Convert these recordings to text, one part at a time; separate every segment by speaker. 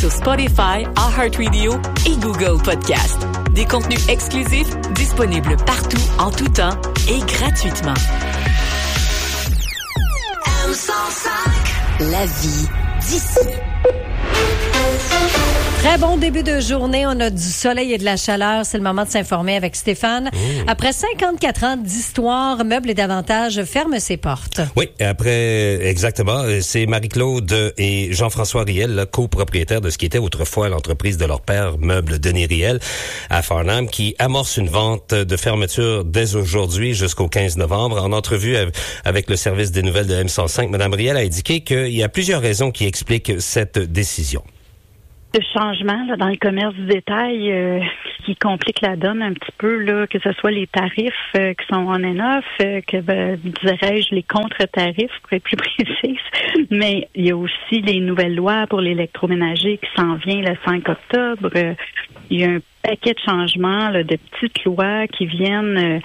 Speaker 1: sur Spotify, iHeartRadio et Google Podcast. Des contenus exclusifs disponibles partout, en tout temps et gratuitement.
Speaker 2: La vie d'ici.
Speaker 3: Très bon début de journée. On a du soleil et de la chaleur. C'est le moment de s'informer avec Stéphane. Après 54 ans d'histoire, Meubles et Davantage ferme ses portes.
Speaker 4: Oui, exactement. C'est Marie-Claude et Jean-François Riel, copropriétaires de ce qui était autrefois l'entreprise de leur père, Meubles Denis Riel, à Farnham, qui amorce une vente de fermeture dès aujourd'hui jusqu'au 15 novembre. En entrevue avec le service des nouvelles de M105, Mme Riel a indiqué qu'il y a plusieurs raisons qui expliquent cette décision.
Speaker 5: Le changement là, dans le commerce du détail qui complique la donne un petit peu, là, que ce soit les tarifs qui sont on and off, dirais-je les contre-tarifs pour être plus précise, mais il y a aussi les nouvelles lois pour l'électroménager qui s'en vient le 5 octobre. Il y a un paquet de changements, là, de petites lois qui viennent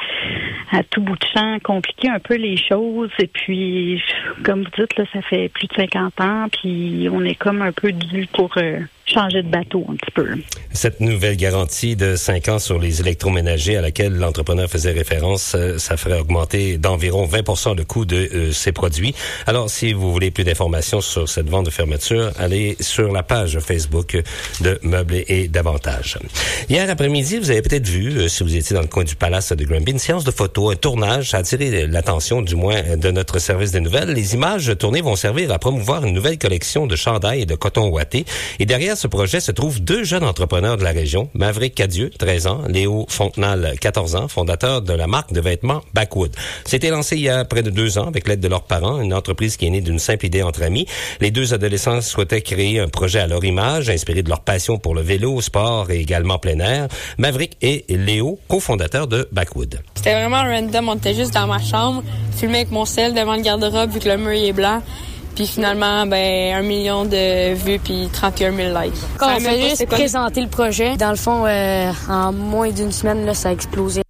Speaker 5: à tout bout de champ compliquer un peu les choses. Et puis, comme vous dites, là, ça fait plus de 50 ans, puis on est comme un peu dû pour changer de bateau un petit peu.
Speaker 4: Cette nouvelle garantie de 5 ans sur les électroménagers à laquelle l'entrepreneur faisait référence, ça ferait augmenter d'environ 20% le coût de ces produits. Alors, si vous voulez plus d'informations sur cette vente de fermeture, allez sur la page Facebook de Meubles et Davantage. Hier après-midi, vous avez peut-être vu, si vous étiez dans le coin du Palace de Granby, une séance de photos, un tournage, ça a attiré l'attention du moins de notre service des nouvelles. Les images tournées vont servir à promouvoir une nouvelle collection de chandails et de coton ouaté. Et derrière ce projet se trouvent deux jeunes entrepreneurs de la région, Maverick Cadieux, 13 ans, Léo Fontenal, 14 ans, fondateur de la marque de vêtements Backwood. C'était lancé il y a près de 2 ans avec l'aide de leurs parents, une entreprise qui est née d'une simple idée entre amis. Les deux adolescents souhaitaient créer un projet à leur image, inspiré de leur passion pour le vélo, sport et également plein air. Maverick et Léo, cofondateurs de Backwood.
Speaker 6: C'était vraiment random, on était juste dans ma chambre, filmé avec mon cell devant le garde-robe vu que le mur est blanc. Puis finalement, 1 million de vues puis 31 000 likes.
Speaker 7: Quand on fait juste présenter le projet, dans le fond, en moins d'une semaine, là, ça a explosé.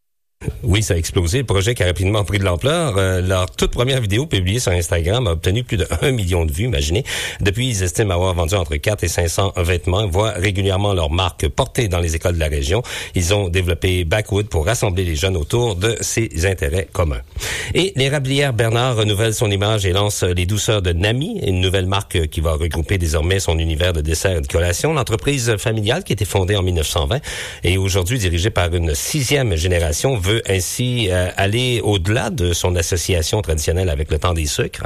Speaker 4: Oui, ça a explosé. Le projet qui a rapidement pris de l'ampleur. Leur toute première vidéo publiée sur Instagram a obtenu plus de 1 million de vues, imaginez. Depuis, ils estiment avoir vendu entre 4 et 500 vêtements. Ils voient régulièrement leur marque portée dans les écoles de la région. Ils ont développé Backwood pour rassembler les jeunes autour de ses intérêts communs. Et l'érablière Bernard renouvelle son image et lance les douceurs de Nami, une nouvelle marque qui va regrouper désormais son univers de desserts et de collations. L'entreprise familiale qui a été fondée en 1920 et aujourd'hui dirigée par une 6e génération veut ainsi aller au-delà de son association traditionnelle avec le temps des sucres,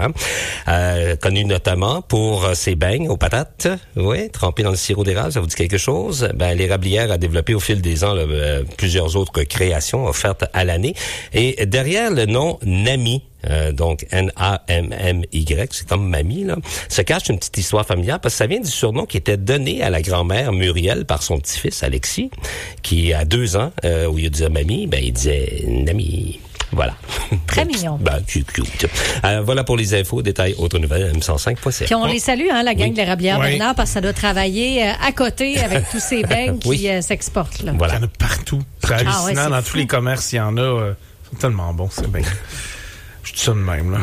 Speaker 4: connue notamment pour ses beignes aux patates, trempés dans le sirop d'érable, ça vous dit quelque chose? L'érablière a développé au fil des ans plusieurs autres créations offertes à l'année. Et derrière le nom Nami, donc N-A-M-M-Y, c'est comme mamie, là, se cache une petite histoire familiale parce que ça vient du surnom qui était donné à la grand-mère Muriel par son petit-fils Alexis, qui à 2 ans, au lieu de dire mamie, il disait Nami. Voilà.
Speaker 3: Très mignon.
Speaker 4: Cute. Voilà pour les infos, détails, autres nouvelles, M105.ca.
Speaker 3: Puis on les salue, la gang de l'érablière Bernard, parce que ça doit travailler à côté avec tous ces beignes qui s'exportent. Là.
Speaker 8: Voilà. Il y en a partout. C'est hallucinant. Dans tous les commerces, il y en a. C'est tellement bon, ces beignes. Je dis ça de même, là.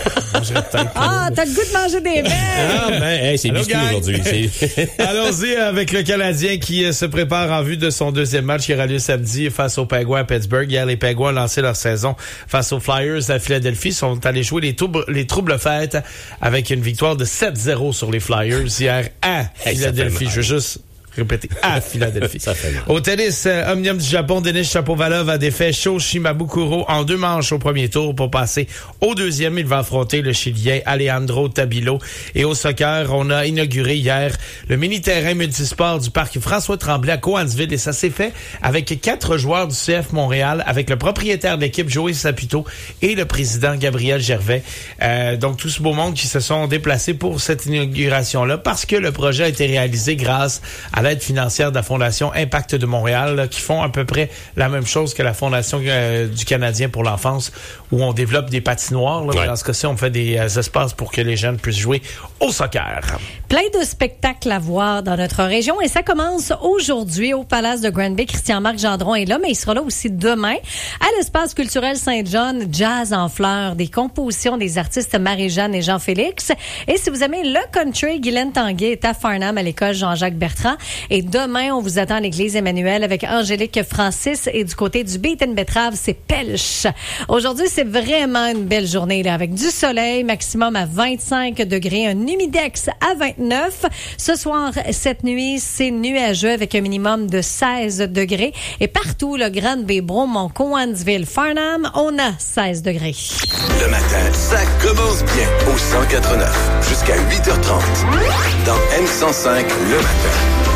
Speaker 3: T'as le goût de manger des beignes!
Speaker 4: C'est biscuit aujourd'hui.
Speaker 8: Allons-y avec le Canadien qui se prépare en vue de son 2e match qui aura lieu samedi face aux Penguins à Pittsburgh. Hier, les Penguins ont lancé leur saison face aux Flyers à Philadelphie. Ils sont allés jouer les troubles fêtes avec une victoire de 7-0 sur les Flyers hier à Philadelphie. Je veux juste répéter, à Philadelphie. Au tennis, Omnium du Japon, Denis Shapovalov a défait Sho Shimabukuro en 2 manches au premier tour pour passer au 2e. Il va affronter le Chilien Alejandro Tabilo. Et au soccer, on a inauguré hier le mini-terrain multisport du parc François Tremblay à Cowansville. Et ça s'est fait avec 4 joueurs du CF Montréal, avec le propriétaire de l'équipe, Joey Saputo, et le président Gabriel Gervais. Donc, tout ce beau monde qui se sont déplacés pour cette inauguration-là parce que le projet a été réalisé grâce à à l'aide financière de la Fondation Impact de Montréal, là, qui font à peu près la même chose que la Fondation du Canadien pour l'enfance, où on développe des patinoires. Là, dans ce cas-ci, on fait des espaces pour que les jeunes puissent jouer au soccer.
Speaker 3: Plein de spectacles à voir dans notre région et ça commence aujourd'hui au Palace de Granby. Christian-Marc Gendron est là, mais il sera là aussi demain à l'Espace culturel Saint-John, Jazz en fleurs, des compositions des artistes Marie-Jeanne et Jean-Félix. Et si vous aimez le country, Guylaine Tanguay est à Farnham à l'école Jean-Jacques Bertrand. Et demain, on vous attend à l'église Emmanuel avec Angélique Francis et du côté du Beat and Betrave, c'est Pelche. Aujourd'hui, c'est vraiment une belle journée là, avec du soleil, maximum à 25 degrés, un humidex à 29. Ce soir, cette nuit, c'est nuageux avec un minimum de 16 degrés. Et partout, le Granby, Bromont, Cowansville, Farnham, on a 16 degrés.
Speaker 9: Le matin, ça commence bien au 104.9 jusqu'à 8h30 dans M105 le matin.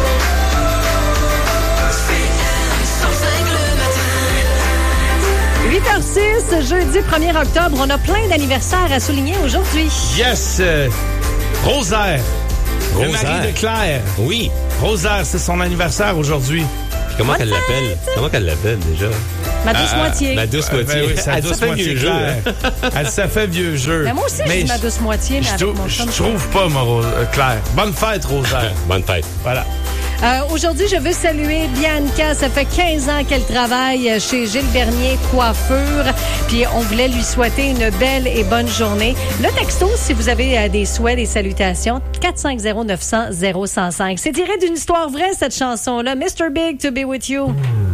Speaker 3: 8h06, jeudi 1er octobre, on a plein d'anniversaires à souligner aujourd'hui.
Speaker 8: Yes! Rosaire. Le mari de Claire.
Speaker 4: Oui.
Speaker 8: Rosaire, c'est son anniversaire aujourd'hui.
Speaker 4: Puis comment qu'elle l'appelle? Comment qu'elle l'appelle déjà?
Speaker 3: Ma douce moitié.
Speaker 4: Ma douce moitié.
Speaker 8: Ben oui, sa douce moitié vieux jeu. Elle s'est fait vieux jeu.
Speaker 3: Mais moi aussi, je dis ma douce moitié, mais avec mon chum.
Speaker 8: Je trouve pas, moi, Claire. Bonne fête, Rosaire.
Speaker 4: Bonne fête.
Speaker 8: Voilà.
Speaker 3: Aujourd'hui, je veux saluer Bianca. Ça fait 15 ans qu'elle travaille chez Gilles Bernier Coiffure. Puis on voulait lui souhaiter une belle et bonne journée. Le texto, si vous avez des souhaits, des salutations, 450-900-0105. C'est tiré d'une histoire vraie, cette chanson-là. Mr. Big, To Be With You.